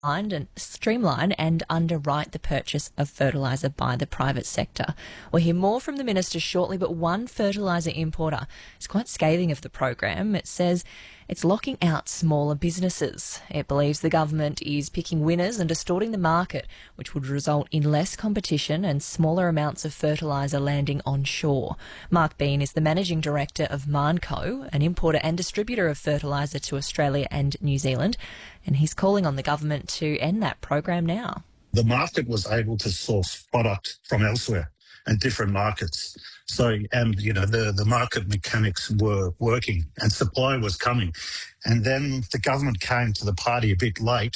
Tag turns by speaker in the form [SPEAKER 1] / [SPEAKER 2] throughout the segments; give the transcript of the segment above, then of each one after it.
[SPEAKER 1] streamline and underwrite the purchase of fertiliser by the private sector. We'll hear more from the minister shortly, but one fertiliser importer is quite scathing of the program. It says it's locking out smaller businesses. It believes the government is picking winners and distorting the market, which would result in less competition and smaller amounts of fertiliser landing onshore. Mark Bean is the Managing Director of Marnco, an importer and distributor of fertiliser to Australia and New Zealand, and he's calling on the government to end that program now.
[SPEAKER 2] The market was able to source product from elsewhere and different markets. So, the market mechanics were working and supply was coming. And then the government came to the party a bit late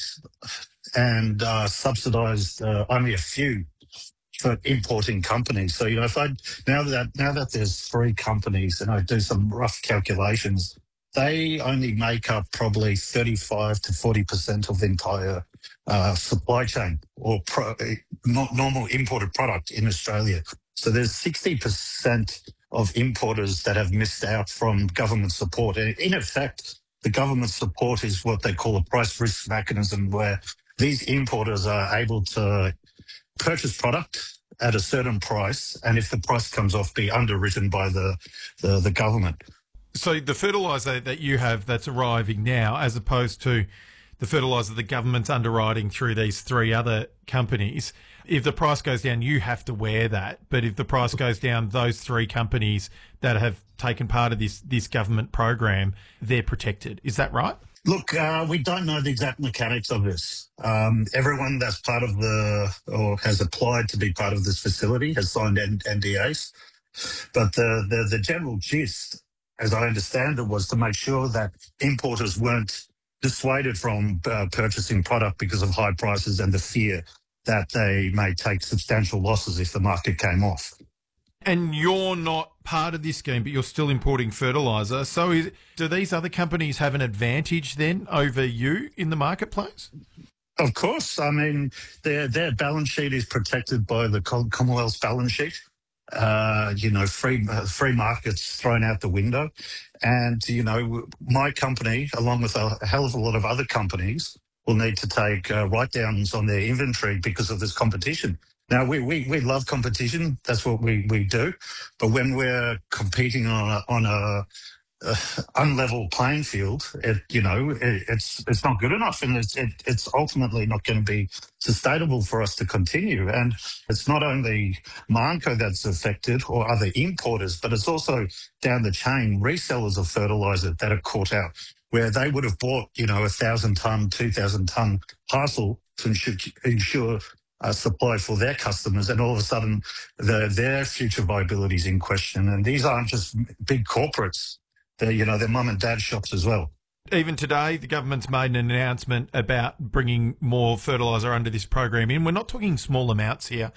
[SPEAKER 2] and subsidised only a few for importing companies. So, now that there's three companies and I do some rough calculations, they only make up probably 35 to 40% of the entire supply chain or normal imported product in Australia. So there's 60% of importers that have missed out from government support. And in effect, the government support is what they call a price risk mechanism, where these importers are able to purchase product at a certain price, and if the price comes off, be underwritten by the government.
[SPEAKER 3] So the fertiliser that you have that's arriving now, as opposed to the fertiliser the government's underwriting through these three other companies, if the price goes down, you have to wear that. But if the price goes down, those three companies that have taken part of this government program, they're protected. Is that right?
[SPEAKER 2] Look, we don't know the exact mechanics of this. Everyone that's part of or has applied to be part of this facility has signed NDAs. But the general gist, as I understand it, was to make sure that importers weren't dissuaded from purchasing product because of high prices and the fear that they may take substantial losses if the market came off.
[SPEAKER 3] And you're not part of this scheme, but you're still importing fertiliser. So do these other companies have an advantage then over you in the marketplace?
[SPEAKER 2] Of course. I mean, their balance sheet is protected by the Commonwealth's balance sheet. Free markets thrown out the window. And, my company, along with a hell of a lot of other companies, will need to take write-downs on their inventory because of this competition. Now, we love competition. That's what we do. But when we're competing on a unlevel playing field, it's not good enough, and it's ultimately not going to be sustainable for us to continue. And it's not only Marnco that's affected or other importers, but it's also down the chain resellers of fertiliser that are caught out, where they would have bought 1,000-ton, 2,000-ton parcel to ensure supply for their customers, and all of a sudden their future viability is in question. And these aren't just big corporates. They're mum and dad shops as well.
[SPEAKER 3] Even today, the government's made an announcement about bringing more fertiliser under this program in. We're not talking small amounts here.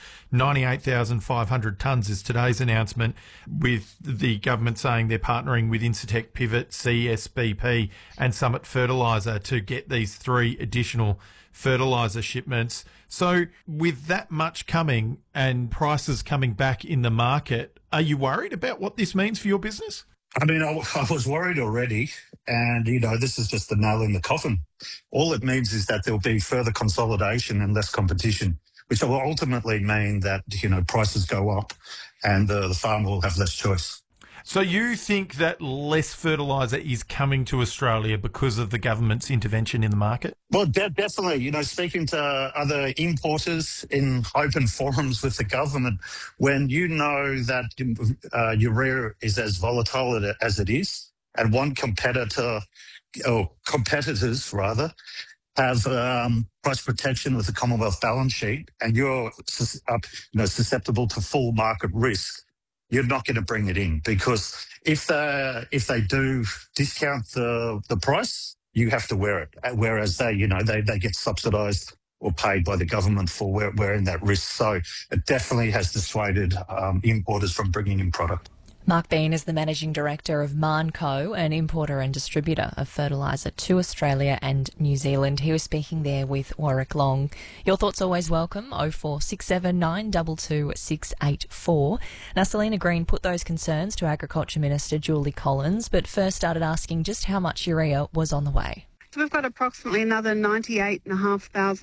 [SPEAKER 3] 98,500 tonnes is today's announcement, with the government saying they're partnering with Incitec Pivot, CSBP and Summit Fertiliser to get these three additional fertiliser shipments. So with that much coming and prices coming back in the market, are you worried about what this means for your business?
[SPEAKER 2] I mean, I was worried already, and, this is just the nail in the coffin. All it means is that there'll be further consolidation and less competition, which will ultimately mean that, prices go up and the farmer will have less choice.
[SPEAKER 3] So you think that less fertiliser is coming to Australia because of the government's intervention in the market?
[SPEAKER 2] Well, definitely. Speaking to other importers in open forums with the government, when you know that urea is as volatile as it is, and one competitor, or competitors rather, have price protection with the Commonwealth balance sheet, and you're susceptible to full market risk, you're not going to bring it in, because if they do discount the price, you have to wear it. Whereas they get subsidised or paid by the government for wearing that risk. So it definitely has dissuaded importers from bringing in product.
[SPEAKER 1] Mark Bean is the Managing Director of Marnco, an importer and distributor of fertiliser to Australia and New Zealand. He was speaking there with Warwick Long. Your thoughts always welcome, 0467 922 684. Now, Selena Green put those concerns to Agriculture Minister Julie Collins, but first started asking just how much urea was on the way.
[SPEAKER 4] So we've got approximately another 98,500